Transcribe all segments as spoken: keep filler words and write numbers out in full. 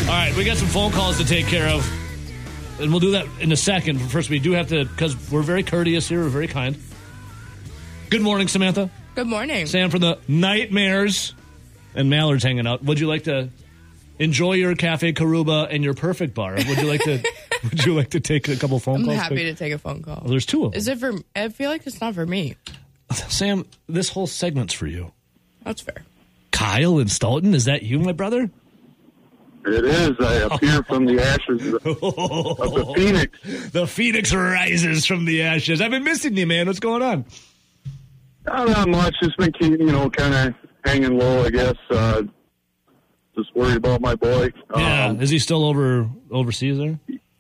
right, we got some phone calls to take care of, and we'll do that in a second. But first, we do have to, because we're very courteous here, we're very kind. Good morning, Samantha. Good morning. Sam from the Nightmares and Mallard's hanging out. Would you like to enjoy your Cafe Karuba and your Perfect Bar? Would you like to Would you like to take a couple phone I'm calls? I'm happy to take a phone call. Well, there's two of them. Is it for, I feel like it's not for me. Sam, this whole segment's for you. That's fair. Kyle in Stoughton, is that you, my brother? It is. I appear from the ashes of the Phoenix. The Phoenix rises from the ashes. I've been missing you, man. What's going on? Not that much. Just been, keep, you know, kind of hanging low, I guess. Uh, just worried about my boy. Yeah. Um, Is he still over overseas there?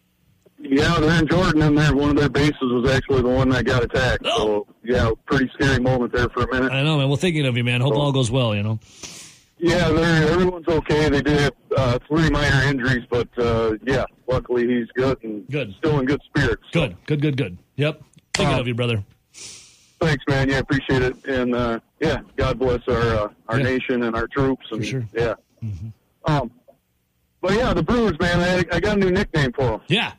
yeah, they're in Jordan, and there. One of their bases was actually the one that got attacked. Oh. So, yeah, pretty scary moment there for a minute. I know, man. Well, thinking of you, man. Hope So, all goes well, you know. Yeah, they're, everyone's okay. They did have uh, three minor injuries, but, uh, yeah, luckily he's good and Good. still in good spirits. So. Good, good, good, good. Yep. Thinking Uh, of you, brother. Thanks, man. Yeah, appreciate it. And, uh, yeah, God bless our uh, our Yeah. nation and our troops. And, For sure. Yeah. Um, but, yeah, the Brewers, man, I, I got a new nickname for them. Yeah.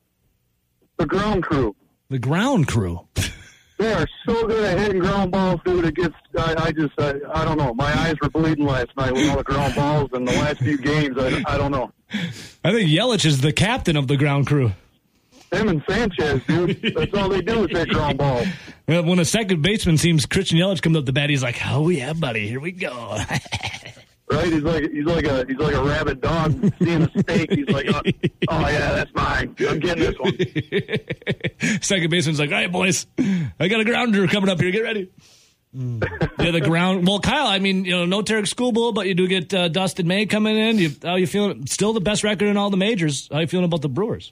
The Ground Crew. The ground crew. They are so good at hitting ground balls, dude. It gets, I, I just, I, I don't know. My eyes were bleeding last night with all the ground balls, and the last few games, I, I don't know. I think Yelich is the captain of the ground crew. Him and Sanchez, dude. That's all they do is hit ground balls. Uh, When a second baseman seems Christian Yelich comes up the bat, he's like, "Oh yeah, buddy, here we go." Right? He's like he's like a he's like a rabid dog seeing a steak. He's like, oh, oh yeah, that's mine. I'm getting this one. Second baseman's like, "All right, boys, I got a grounder coming up here. Get ready." Mm. Yeah, the ground. Well, Kyle, I mean, you know, no Tarek Schoolbull, but you do get uh, Dustin May coming in. You, how you feeling? Still the best record in all the majors. How you feeling about the Brewers?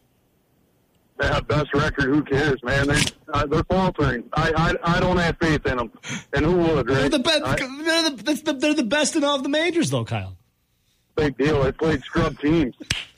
Yeah, best record. Who cares, man? They're uh, they're faltering. I, I I don't have faith in them. And who would? Right? They're the best. I, They're the, that's the, they're the best in all of the majors, though, Kyle. big deal. They played scrub teams.